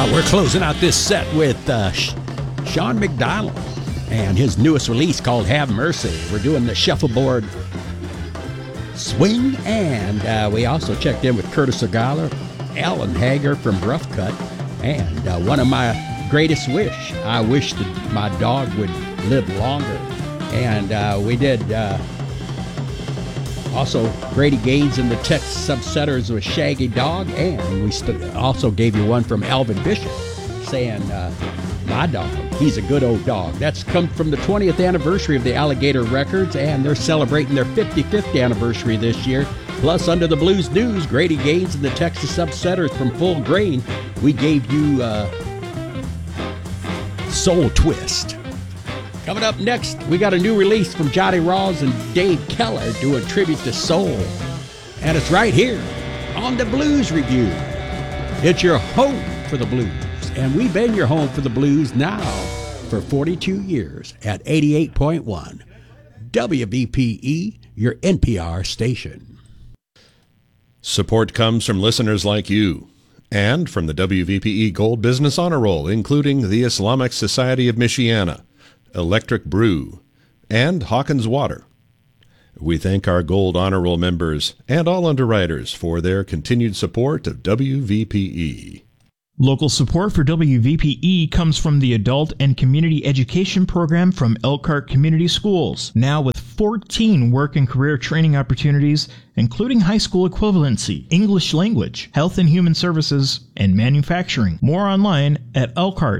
We're closing out this set with Sean McDonald and his newest release called Have Mercy. We're doing the shuffleboard swing, and we also checked in with Curtis Segala, Alan Hager from Rough Cut, and one of my greatest wish. I wish that my dog would live longer. And we did also Grady Gaines and the Texas Subsetters with Shaggy Dog, and we also gave you one from Alvin Bishop saying, my dog, he's a good old dog. That's come from the 20th anniversary of the Alligator Records, and they're celebrating their 55th anniversary this year. Plus, under the Blues News, Grady Gaines and the Texas Subsetters from Full Grain, we gave you Soul Twist. Coming up next, we got a new release from Johnny Rawls and Dave Keller doing tribute to soul. And it's right here on the Blues Review. It's your home for the blues. And we've been your home for the blues now for 42 years at 88.1 WVPE, your NPR station. Support comes from listeners like you and from the WVPE Gold Business Honor Roll, including the Islamic Society of Michiana, Electric Brew, and Hawkins Water. We thank our Gold Honor Roll members and all underwriters for their continued support of WVPE. Local support for WVPE comes from the Adult and Community Education Program from Elkhart Community Schools, now with 14 work and career training opportunities, including high school equivalency, English language, health and human services, and manufacturing. More online at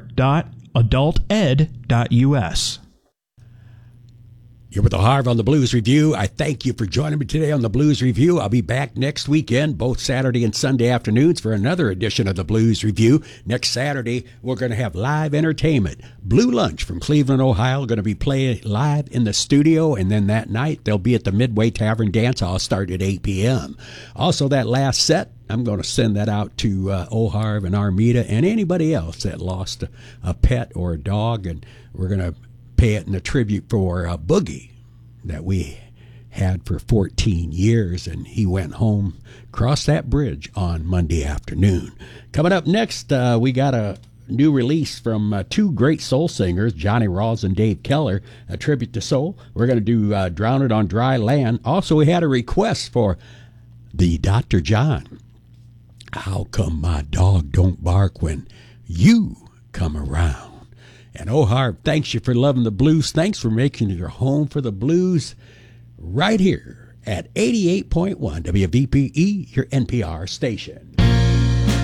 elkhart.adulted.us. You're with Harv on the Blues Review. I thank you for joining me today on the Blues Review. I'll be back next weekend, both Saturday and Sunday afternoons, for another edition of the Blues Review. Next Saturday, we're going to have live entertainment. Blue Lunch from Cleveland, Ohio, going to be playing live in the studio, and then that night, they'll be at the Midway Tavern Dance Hall, start at 8 p.m. Also, that last set, I'm going to send that out to Harv and Armida and anybody else that lost a pet or a dog, and we're going to pay it in a tribute for Boogie that we had for 14 years, and he went home, crossed that bridge on Monday afternoon. Coming up next, we got a new release from two great soul singers, Johnny Rawls and Dave Keller, a tribute to soul. We're going to do Drown It on Dry Land. Also, we had a request for the Dr. John. How come my dog don't bark when you come around? And Harv, thanks you for loving the blues. Thanks for making it your home for the blues right here at 88.1 WVPE, your NPR station.